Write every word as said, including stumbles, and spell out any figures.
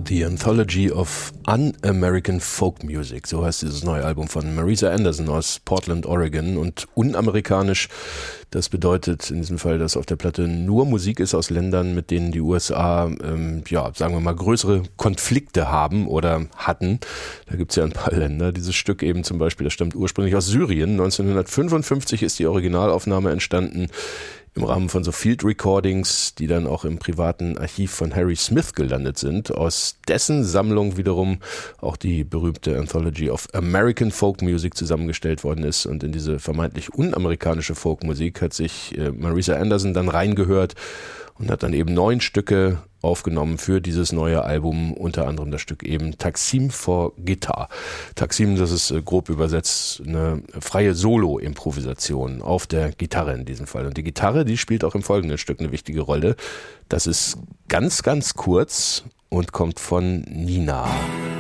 The Anthology of Un-American Folk Music, so heißt dieses neue Album von Marisa Anderson aus Portland, Oregon. Und unamerikanisch, das bedeutet in diesem Fall, dass auf der Platte nur Musik ist aus Ländern, mit denen die U S A, ähm, ja, sagen wir mal, größere Konflikte haben oder hatten. Da gibt's ja ein paar Länder. Dieses Stück eben zum Beispiel, das stammt ursprünglich aus Syrien. neunzehnhundertfünfundfünfzig ist die Originalaufnahme entstanden, im Rahmen von so Field Recordings, die dann auch im privaten Archiv von Harry Smith gelandet sind. Aus dessen Sammlung wiederum auch die berühmte Anthology of American Folk Music zusammengestellt worden ist. Und in diese vermeintlich unamerikanische Folkmusik hat sich äh, Marisa Anderson dann reingehört und hat dann eben neun Stücke aufgenommen für dieses neue Album, unter anderem das Stück eben Taksim for Guitar. Taksim, das ist äh, grob übersetzt eine freie Solo-Improvisation auf der Gitarre in diesem Fall. Und die Gitarre, die spielt auch im folgenden Stück eine wichtige Rolle. Das ist ganz, ganz kurz und kommt von Nina.